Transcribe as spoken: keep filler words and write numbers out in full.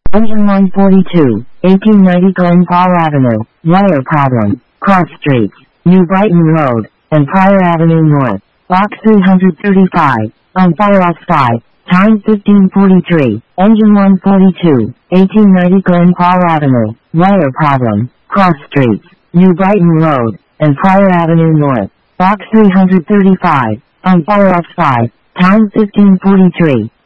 Engine one forty-two, eighteen ninety Glen Fall Avenue, wire problem, cross streets, New Brighton Road, Empire Avenue North, box three thirty-five, on fire off five, time fifteen forty-three, engine one forty-two, eighteen ninety Glen Fall Avenue, wire problem, cross streets, New Brighton Road, Empire Avenue North, box three thirty-five, on fire off five, time fifteen forty-three.